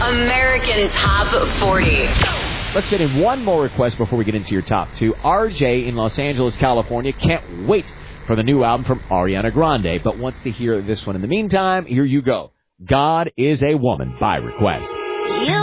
American Top 40. Let's fit in one more request before we get into your top two. RJ in Los Angeles, California, can't wait for the new album from Ariana Grande, but wants to hear this one. In the meantime, here you go. God is a Woman by request.